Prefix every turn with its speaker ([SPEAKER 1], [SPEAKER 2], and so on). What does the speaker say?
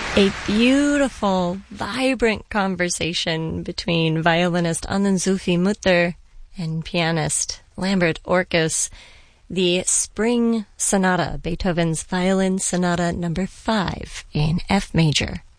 [SPEAKER 1] A beautiful, vibrant conversation between violinist Anand Zulfi Mutter and pianist Lambert Orkus. The Spring Sonata, Beethoven's Violin Sonata number 5 in F major.